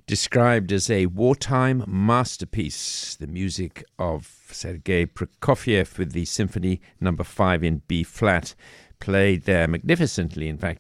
described as a wartime masterpiece. The music of Sergei Prokofiev with the Symphony No. 5 in B-flat, played there magnificently, in fact,